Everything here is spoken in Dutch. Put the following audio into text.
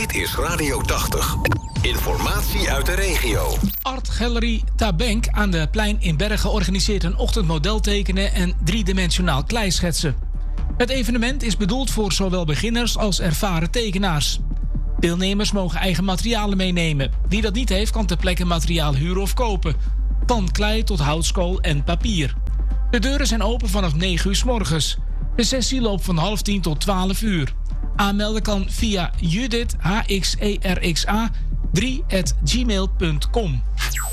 Dit is Radio 80. Informatie uit de regio. Art Gallery Tabenk aan de Plein in Bergen organiseert een ochtendmodel tekenen en driedimensionaal kleischetsen. Het evenement is bedoeld voor zowel beginners als ervaren tekenaars. Deelnemers mogen eigen materialen meenemen. Wie dat niet heeft, kan ter plekke materiaal huren of kopen. Van klei tot houtskool en papier. De deuren zijn open vanaf 9 uur 's morgens. De sessie loopt van 10:30 tot 12 uur. Aanmelden kan via judithxerxa3@gmail.com.